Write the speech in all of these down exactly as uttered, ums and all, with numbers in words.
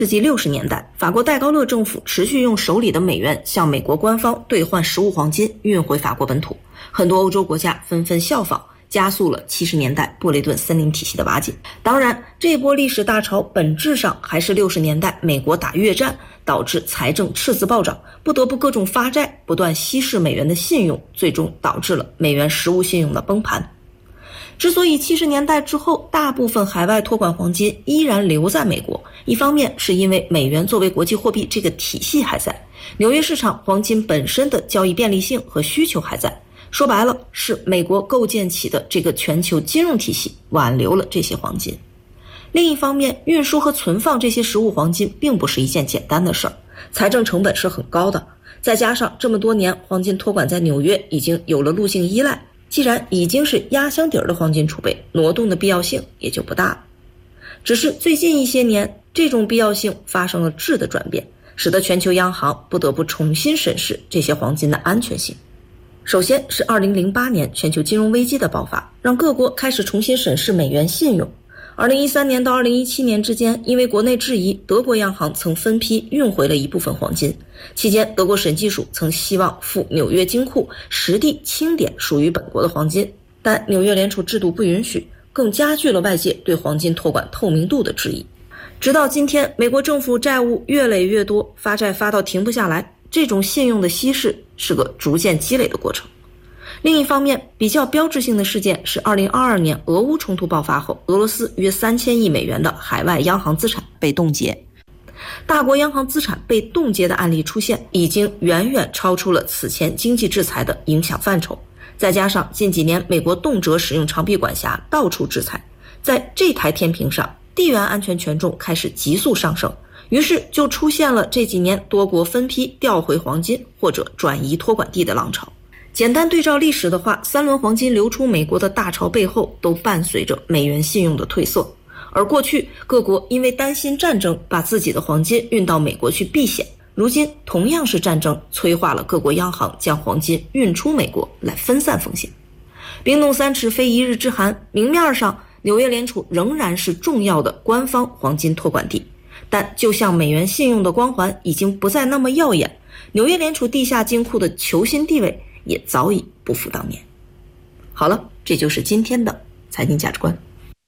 世纪六十年代，法国戴高乐政府持续用手里的美元向美国官方兑换实物黄金，运回法国本土。很多欧洲国家纷纷效仿，加速了七十年代布雷顿森林体系的瓦解。当然，这波历史大潮本质上还是六十年代美国打越战导致财政赤字暴涨，不得不各种发债，不断稀释美元的信用，最终导致了美元实物信用的崩盘。之所以七十年代之后大部分海外托管黄金依然留在美国，一方面是因为美元作为国际货币这个体系还在，纽约市场黄金本身的交易便利性和需求还在，说白了是美国构建起的这个全球金融体系挽留了这些黄金。另一方面，运输和存放这些实物黄金并不是一件简单的事儿，财政成本是很高的，再加上这么多年黄金托管在纽约已经有了路径依赖，既然已经是压箱底儿的黄金储备，挪动的必要性也就不大了。只是最近一些年，这种必要性发生了质的转变，使得全球央行不得不重新审视这些黄金的安全性。首先是二零零八年全球金融危机的爆发，让各国开始重新审视美元信用。二零一三年到二零一七年之间，因为国内质疑，德国央行曾分批运回了一部分黄金。期间，德国审计署曾希望赴纽约金库实地清点属于本国的黄金，但纽约联储制度不允许，更加剧了外界对黄金托管透明度的质疑。直到今天，美国政府债务越累越多，发债发到停不下来，这种信用的稀释是个逐渐积累的过程。另一方面，比较标志性的事件是二零二二年俄乌冲突爆发后，俄罗斯约三千亿美元的海外央行资产被冻结。大国央行资产被冻结的案例出现，已经远远超出了此前经济制裁的影响范畴。再加上近几年美国动辄使用长臂管辖，到处制裁，在这台天平上，地缘安全权重开始急速上升，于是就出现了这几年多国分批调回黄金或者转移托管地的浪潮。简单对照历史的话，三轮黄金流出美国的大潮背后都伴随着美元信用的褪色。而过去各国因为担心战争，把自己的黄金运到美国去避险，如今同样是战争催化了各国央行将黄金运出美国来分散风险。冰冻三尺非一日之寒，明面上纽约联储仍然是重要的官方黄金托管地，但就像美元信用的光环已经不再那么耀眼，纽约联储地下金库的求新地位也早已不复当年。好了，这就是今天的财经价值观。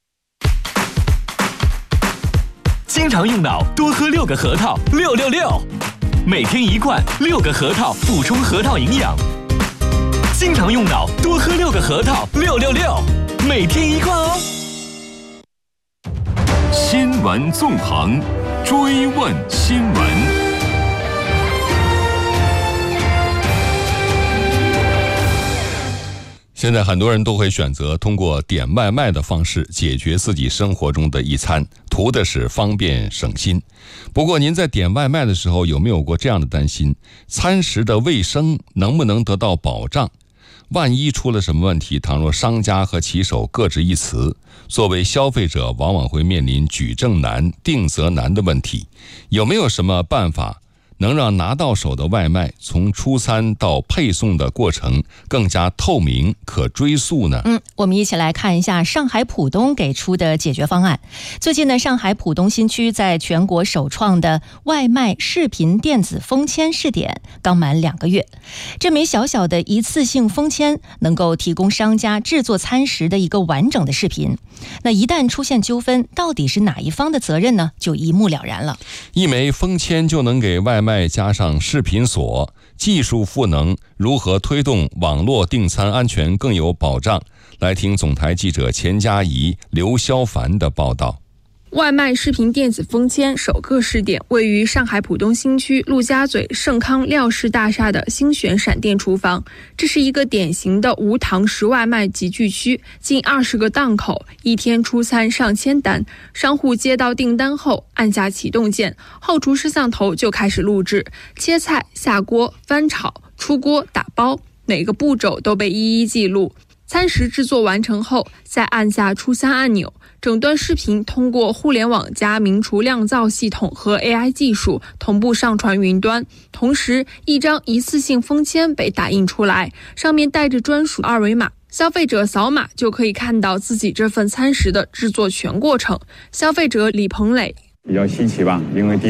经常用脑，多喝六个核桃，六六六，每天一罐，六个核桃，补充核桃营养。经常用脑，多喝六个核桃，六六六，每天一罐哦。 新闻纵横，追问新闻。 现在很多人都会选择通过点外卖的方式解决自己生活中的一餐，图的是方便省心。不过您在点外卖的时候有没有过这样的担心，餐食的卫生能不能得到保障？万一出了什么问题，倘若商家和骑手各执一词，作为消费者往往会面临举证难、定责难的问题。有没有什么办法能让拿到手的外卖从出餐到配送的过程更加透明可追溯呢？ 嗯，我们一起来看一下上海浦东给出的解决方案。最近呢，上海浦东新区在全国首创的外卖视频电子封签试点刚满两个月。这枚小小的一次性封签能够提供商家制作餐食的一个完整的视频。那一旦出现纠纷，到底是哪一方的责任呢？就一目了然了。 一枚封签就能给外卖加上视频锁，技术赋能如何推动网络订餐安全更有保障？来听总台记者钱佳怡、刘肖凡的报道。 外卖视频电子封签首个试点位于上海浦东新区陆家嘴盛康廖氏大厦的星选闪电厨房。这是一个典型的无堂食外卖集聚区，近二十个档口，一天出餐上千单。商户接到订单后，按下启动键，后厨摄像头就开始录制，切菜、下锅、翻炒、出锅、打包，每个步骤都被一一记录。餐食制作完成后，再按下出餐按钮，整段视频通过互联网加名厨酿造系统和 A I 技术同步上传云端。同时，一张一次性封签被打印出来，上面带着专属二维码，消费者扫码就可以看到自己这份餐食的制作全过程。消费者李鹏磊： 比较稀奇吧，因为第